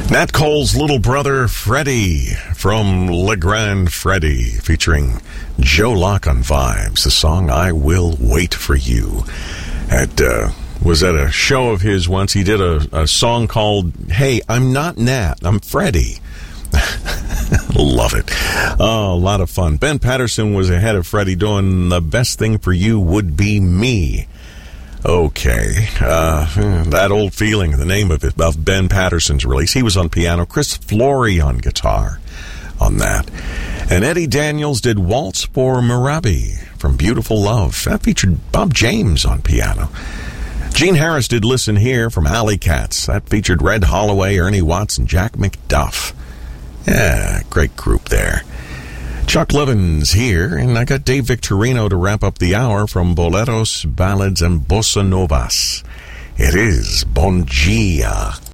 Nat Cole's little brother, Freddie, from Le Grand Freddie, featuring Joe Locke on Vibes, the song I Will Wait For You. Was at a show of his once. He did a song called, Hey, I'm Not Nat, I'm Freddie. Love it. Oh, a lot of fun. Ben Patterson was ahead of Freddie doing The Best Thing For You Would Be Me. Okay, that old feeling, the name of it, of Ben Patterson's release. He was on piano, Chris Flory on guitar on that. And Eddie Daniels did Waltz for Merabi from Beautiful Love. That featured Bob James on piano. Gene Harris did Listen Here from Alley Cats. That featured Red Holloway, Ernie Watts, and Jack McDuff. Yeah, great group there. Chuck Levin's here, and I got Dave Victorino to wrap up the hour from Boleros, Ballads, and Bossa Novas. It is Bon Dia.